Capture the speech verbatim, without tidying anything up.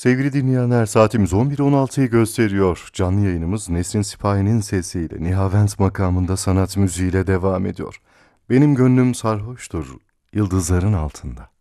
Sevgili dinleyenler, saatimiz on bir on altıyı gösteriyor. Canlı yayınımız Nesrin Sipahi'nin sesiyle Nihavent makamında sanat müziğiyle devam ediyor. Benim gönlüm sarhoştur, yıldızların altında.